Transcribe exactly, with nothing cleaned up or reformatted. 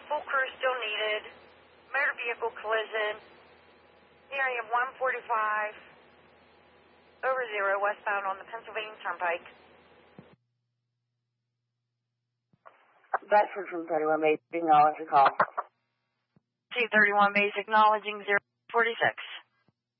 full crew still needed. Motor vehicle collision. Area one forty-five over zero westbound on the Pennsylvania Turnpike. Bedford from thirty-one Basic, acknowledge the call. T thirty-one Basic, acknowledging zero forty-six.